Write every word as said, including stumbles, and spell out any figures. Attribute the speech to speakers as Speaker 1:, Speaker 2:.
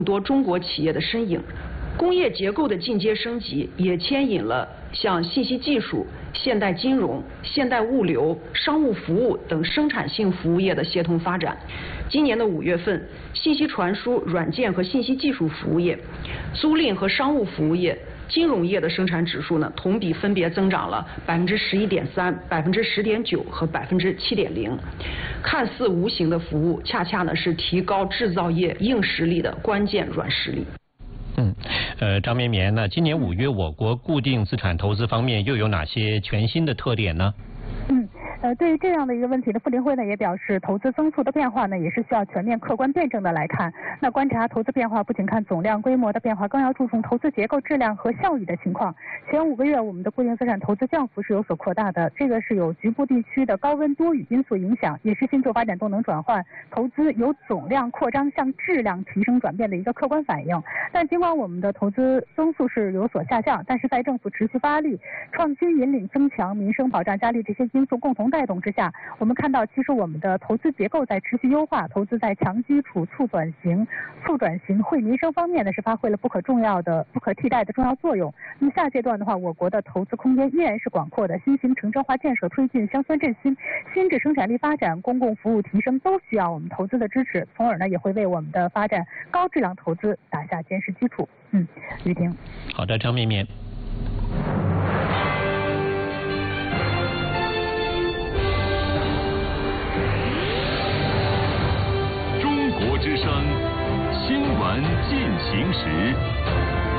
Speaker 1: 多中国企业的身影。工业结构的进阶升级也牵引了像信息技术、现代金融、现代物流、商务服务等生产性服务业的协同发展。今年的五月份，信息传输、软件和信息技术服务业、租赁和商务服务业、金融业的生产指数呢，同比分别增长了百分之十一点三、百分之十点九和百分之七点零。看似无形的服务，恰恰呢是提高制造业硬实力的关键软实力。
Speaker 2: 嗯，呃，张绵绵呢，今年五月我国固定资产投资方面又有哪些全新的特点呢？
Speaker 3: 嗯。呃，对于这样的一个问题呢，妇联会呢也表示，投资增速的变化呢也是需要全面、客观、辩证的来看。那观察投资变化，不仅看总量、规模的变化，更要注重投资结构、质量和效益的情况。前五个月，我们的固定资产投资降幅是有所扩大的，这个是有局部地区的高温多雨因素影响，也是新旧发展动能转换、投资由总量扩张向质量提升转变的一个客观反应。但尽管我们的投资增速是有所下降，但是在政府持续发力、创新引领增强、民生保障加力这些因素共同带动之下，我们看到其实我们的投资结构在持续优化，投资在强基础、促转型、促转型、惠民生方面呢是发挥了不可重要的、不可替代的重要作用。那么下阶段的话，我国的投资空间依然是广阔的，新型城镇化建设推进、乡村振兴、新质生产力发展、公共服务提升都需要我们投资的支持，从而呢也会为我们的发展高质量投资打下坚实基础。嗯，于婷。
Speaker 2: 好的，张绵绵。